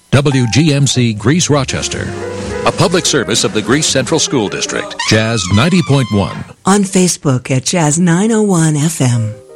WGMC Greece Rochester. A public service of the Greece Central School District. Jazz 90.1. On Facebook at Jazz 901 FM.